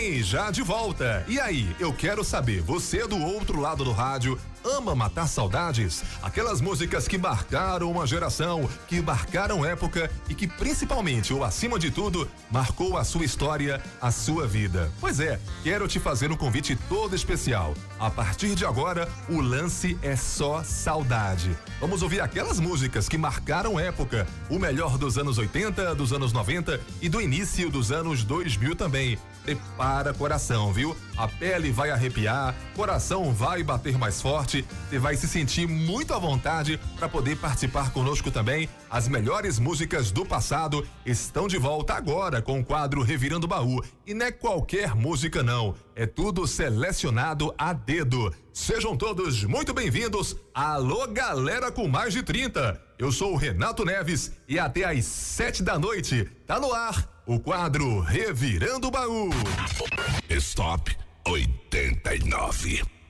bem, já de volta. E aí, eu quero saber, você do outro lado do rádio ama matar saudades? Aquelas músicas que marcaram uma geração, que marcaram época e que principalmente, ou acima de tudo, marcou a sua história, a sua vida. Pois é, quero te fazer um convite todo especial. A partir de agora, o lance é só saudade. Vamos ouvir aquelas músicas que marcaram época, o melhor dos anos 80, dos anos 90 e do início dos anos 2000 também. Prepara coração, viu? A pele vai arrepiar, coração vai bater mais forte, você vai se sentir muito à vontade para poder participar conosco também. As melhores músicas do passado estão de volta agora com o quadro Revirando o Baú. E não é qualquer música não, é tudo selecionado a dedo. Sejam todos muito bem-vindos. Alô, galera com mais de 30. Eu sou o Renato Neves e até às 7 da noite tá no ar o quadro Revirando o Baú. Stop 89.